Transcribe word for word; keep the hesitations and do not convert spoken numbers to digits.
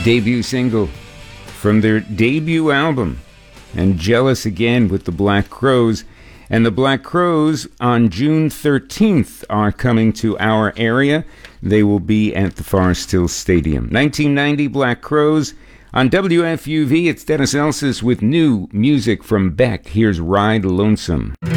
debut single from their debut album, and Jealous Again with the Black Crowes. And the Black Crowes on June thirteenth are coming to our area. They will be at the Forest Hill Stadium. nineteen ninety Black Crowes. On W F U V, it's Dennis Elsas with new music from Beck. Here's Ride Lonesome.